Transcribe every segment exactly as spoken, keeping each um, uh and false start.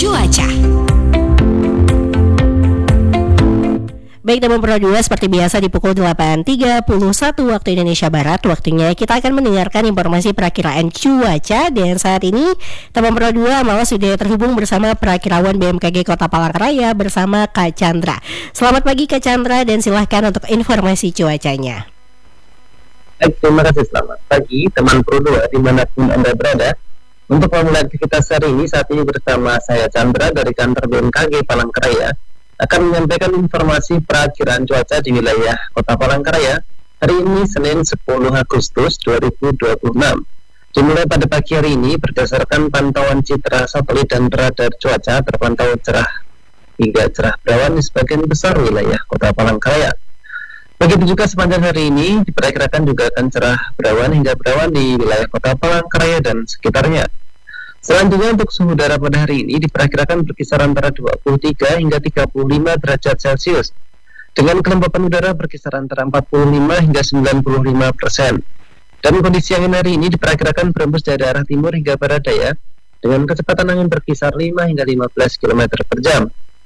cuaca. Baik, teman Pro dua, seperti biasa di pukul delapan tiga puluh satu waktu Indonesia Barat, waktunya kita akan mendengarkan informasi perakiraan cuaca. Dan saat ini teman Pro dua malah sudah terhubung bersama perakirawan B M K G Kota Palangkaraya bersama Kak Chandra. Selamat pagi Kak Chandra, dan silahkan untuk informasi cuacanya. Baik, terima kasih. Selamat pagi teman Pro dua dimanapun Anda berada. Untuk memulai aktivitas hari ini, saat ini bersama saya Chandra dari kantor B M K G Palangkaraya akan menyampaikan informasi perakiraan cuaca di wilayah Kota Palangkaraya hari ini Senin sepuluh Agustus dua ribu dua puluh enam. Dimulai pada pagi hari ini, berdasarkan pantauan citra satelit dan radar cuaca, terpantau cerah hingga cerah berawan di sebagian besar wilayah Kota Palangkaraya. Begitu juga sepanjang hari ini diperkirakan juga akan cerah berawan hingga berawan di wilayah Kota Palangkaraya dan sekitarnya. Selanjutnya untuk suhu udara pada hari ini diperkirakan berkisar antara dua puluh tiga hingga tiga puluh lima derajat Celcius, dengan kelembapan udara berkisar antara empat puluh lima hingga sembilan puluh lima persen. Dan kondisi angin hari ini diperkirakan berembus dari arah timur hingga barat daya dengan kecepatan angin berkisar lima hingga lima belas kilometer per jam.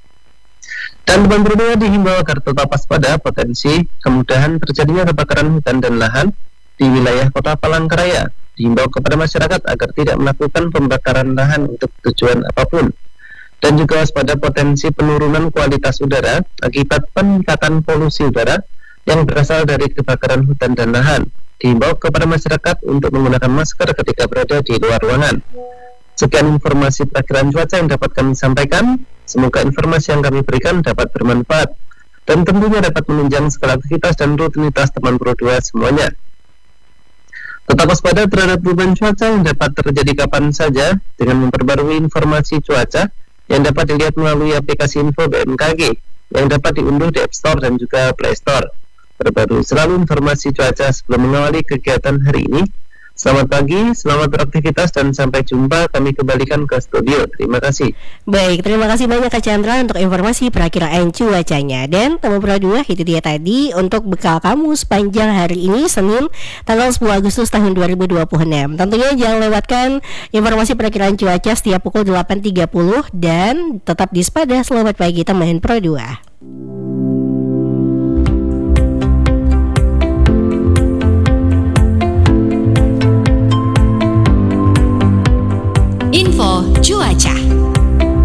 Dan teman berdua dihimbau agar tetap waspada potensi kemudahan terjadinya kebakaran hutan dan lahan di wilayah Kota Palangkaraya. Dihimbau kepada masyarakat agar tidak melakukan pembakaran lahan untuk tujuan apapun, dan juga waspada potensi penurunan kualitas udara akibat peningkatan polusi udara yang berasal dari kebakaran hutan dan lahan. Dihimbau kepada masyarakat untuk menggunakan masker ketika berada di luar ruangan. Sekian informasi perakiraan cuaca yang dapat kami sampaikan. Semoga informasi yang kami berikan dapat bermanfaat dan tentunya dapat menunjang segala aktivitas dan rutinitas teman Pro dua semuanya. Tetap waspada terhadap perubahan cuaca yang dapat terjadi kapan saja dengan memperbarui informasi cuaca yang dapat dilihat melalui aplikasi info B M K G yang dapat diunduh di App Store dan juga Play Store. Perbarui selalu informasi cuaca sebelum mengawali kegiatan hari ini. Selamat pagi, selamat beraktivitas, dan sampai jumpa. Kami kembalikan ke studio. Terima kasih. Baik, terima kasih banyak Kak Chandra untuk informasi perakiraan cuacanya. Dan teman Pro dua, itu dia tadi untuk bekal kamu sepanjang hari ini Senin tanggal sepuluh Agustus tahun dua ribu dua puluh enam. Tentunya jangan lewatkan informasi perakiraan cuaca setiap pukul delapan tiga puluh dan tetap di Spada. Selamat pagi teman Pro dua.